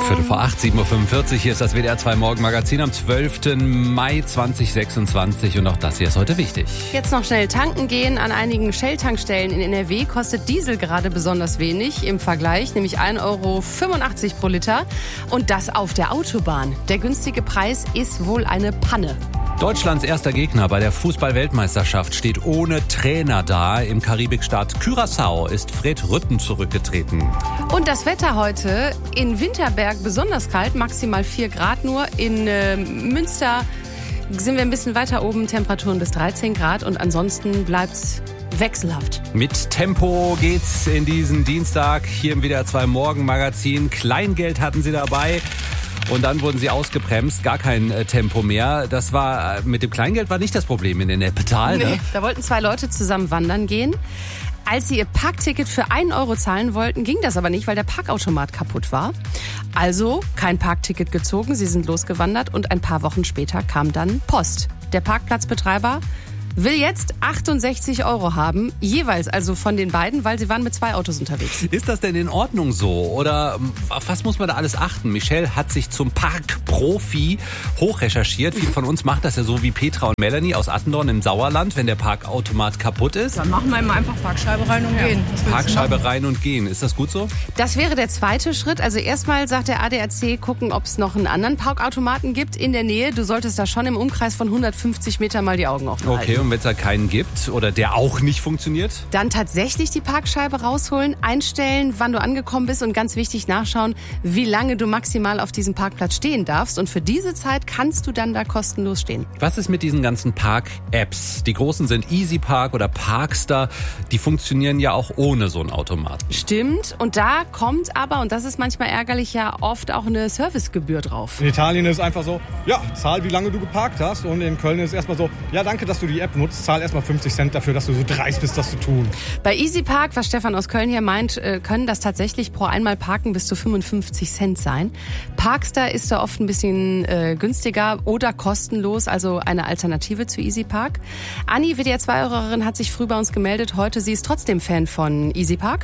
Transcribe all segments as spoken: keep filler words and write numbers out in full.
Viertel vor acht, sieben Uhr fünfundvierzig. Hier ist das W D R zwei Morgenmagazin am zwölften Mai zweitausendsechsundzwanzig. Und auch das hier ist heute wichtig. Jetzt noch schnell tanken gehen. An einigen Shell-Tankstellen in N R W kostet Diesel gerade besonders wenig im Vergleich, nämlich ein Euro fünfundachtzig pro Liter. Und das auf der Autobahn. Der günstige Preis ist wohl eine Panne. Deutschlands erster Gegner bei der Fußball-Weltmeisterschaft steht ohne Trainer da. Im Karibikstaat Curaçao ist Fred Rütten zurückgetreten. Und das Wetter heute in Winterberg besonders kalt, maximal vier Grad nur. In äh, Münster sind wir ein bisschen weiter oben, Temperaturen bis dreizehn Grad. Und ansonsten bleibt's wechselhaft. Mit Tempo geht's in diesen Dienstag hier im W D R zwei Morgenmagazin. Kleingeld hatten sie dabei. Und dann wurden sie ausgebremst, gar kein äh, Tempo mehr. Das war, äh, mit dem Kleingeld war nicht das Problem in den Neppetal, ne? Nee, da wollten zwei Leute zusammen wandern gehen. Als sie ihr Parkticket für einen Euro zahlen wollten, ging das aber nicht, weil der Parkautomat kaputt war. Also kein Parkticket gezogen, sie sind losgewandert und ein paar Wochen später kam dann Post. Der Parkplatzbetreiber will jetzt achtundsechzig Euro haben, jeweils also von den beiden, weil sie waren mit zwei Autos unterwegs. Ist das denn in Ordnung so? Oder auf was muss man da alles achten? Michelle hat sich zum Parkprofi hochrecherchiert. Viele von uns machen das ja so wie Petra und Melanie aus Attendorn im Sauerland, wenn der Parkautomat kaputt ist. Dann machen wir immer einfach Parkscheibe rein und ja. gehen. Parkscheibe rein und gehen. Ist das gut so? Das wäre der zweite Schritt. Also erstmal sagt der A D A C, gucken, ob es noch einen anderen Parkautomaten gibt in der Nähe. Du solltest da schon im Umkreis von hundertfünfzig Meter mal die Augen offen halten. Okay, und wenn es da keinen gibt oder der auch nicht funktioniert? Dann tatsächlich die Parkscheibe rausholen, einstellen, wann du angekommen bist und ganz wichtig nachschauen, wie lange du maximal auf diesem Parkplatz stehen darfst. Und für diese Zeit kannst du dann da kostenlos stehen. Was ist mit diesen ganzen Park-Apps? Die großen sind EasyPark oder Parkstar. Die funktionieren ja auch ohne so einen Automaten. Stimmt. Und da kommt aber, und das ist manchmal ärgerlich, ja oft auch eine Servicegebühr drauf. In Italien ist es einfach so, ja, zahl, wie lange du geparkt hast. Und in Köln ist es erstmal so, ja, danke, dass du die App nutzt. Zahl erstmal fünfzig Cent dafür, dass du so dreist bist, das zu tun. Bei EasyPark, was Stefan aus Köln hier meint, können das tatsächlich pro einmal Parken bis zu fünfundfünfzig Cent sein. Parkstar ist da oft ein bisschen äh, günstiger oder kostenlos, also eine Alternative zu EasyPark. Anni, W D R zwei-Hörerin, hat sich früh bei uns gemeldet. Heute, sie ist trotzdem Fan von EasyPark.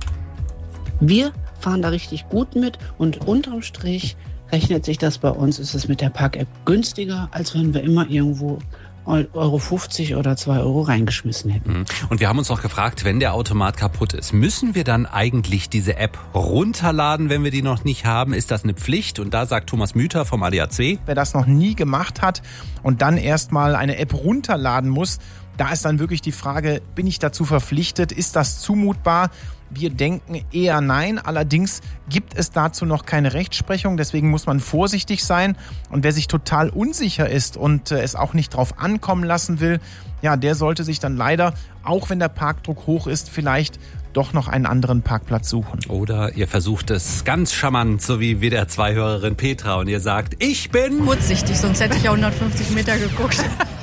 Wir fahren da richtig gut mit und unterm Strich rechnet sich das bei uns, ist es mit der Park-App günstiger, als wenn wir immer irgendwo Euro fünfzig oder zwei Euro reingeschmissen hätten. Und wir haben uns noch gefragt, wenn der Automat kaputt ist, müssen wir dann eigentlich diese App runterladen, wenn wir die noch nicht haben? Ist das eine Pflicht? Und da sagt Thomas Müther vom A D A C: Wer das noch nie gemacht hat und dann erstmal eine App runterladen muss, da ist dann wirklich die Frage, bin ich dazu verpflichtet? Ist das zumutbar? Wir denken eher nein. Allerdings gibt es dazu noch keine Rechtsprechung. Deswegen muss man vorsichtig sein. Und wer sich total unsicher ist und es auch nicht drauf ankommen lassen will, ja, der sollte sich dann leider, auch wenn der Parkdruck hoch ist, vielleicht doch noch einen anderen Parkplatz suchen. Oder ihr versucht es ganz charmant, so wie W D R zwei-Hörerin Petra, und ihr sagt, ich bin kurzsichtig, sonst hätte ich ja hundertfünfzig Meter geguckt.